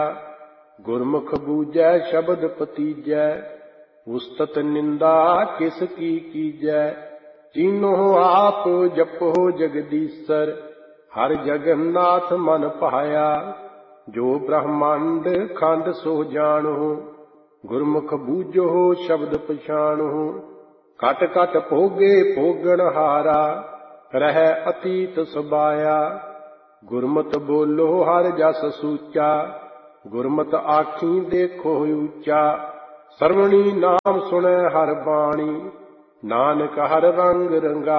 गुरमुख बूझै शब्द पतीजै, उस्तत निंदा किस की कीजै। तीनों आप जपो जगदीसर, हर जगन्नाथ मन पाया। जो ब्रह्मांड खंड सो जानो, गुरमुख बूझो शब्द पछाणो। कट कट भोगे भोगन हारा, रह अतीत सबाया। गुरमत बोलो हर जस सूचा, गुरमत आखी देखो ऊंचा। सरवणी नाम सुनै हर बाणी, नानक हर रंग रंगा।